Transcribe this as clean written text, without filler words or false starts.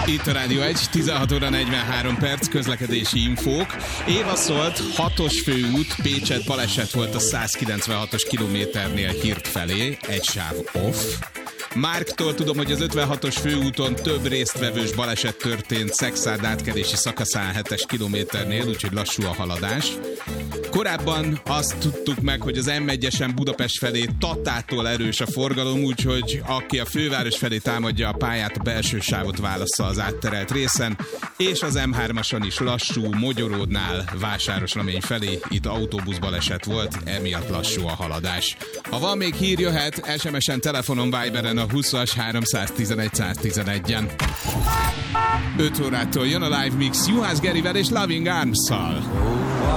Itt a Rádió 1, 16 óra 43 perc, közlekedési infók. Éva szólt, 6-os főút, Pécset, baleset volt a 196-os kilométernél Hirt felé, egy sáv off. Márktól tudom, hogy az 56-os főúton több résztvevős baleset történt Szexárd átkelési szakaszán 7-es kilométernél, úgyhogy lassú a haladás. Korábban azt tudtuk meg, hogy az M1-esen Budapest felé Tatától erős a forgalom, úgyhogy aki a főváros felé támadja a pályát, a belső sávot válassza az átterelt részen, és az M3-ason is lassú, Mogyoródnál Vásárosremény felé, itt autóbuszbaleset volt, emiatt lassú a haladás. Ha van még hír, jöhet SMS-en, telefonon, Viberen a 20-as 311 111-en. 5 órától jön a Live Mix Juhász Gerivel és Loving Arms-szal.